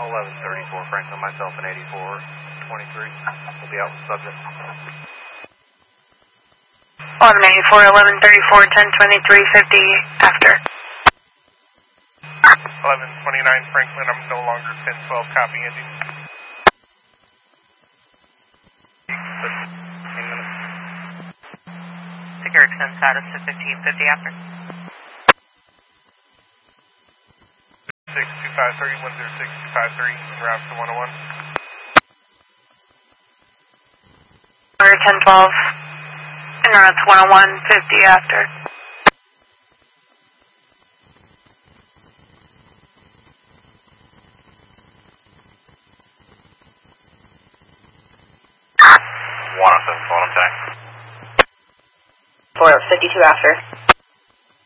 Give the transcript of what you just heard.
1134 Franklin, myself and 8423. We'll be out with subject. 1184, 1134, 1023, 50 after. 1129 Franklin, I'm no longer 1012, copy Andy. 15 minutes. Secure extend status to 1550 after. 6253, 106-253, route to 101. Order 1012, and route to 101, 50 after. One of them, phone attack. 452 after.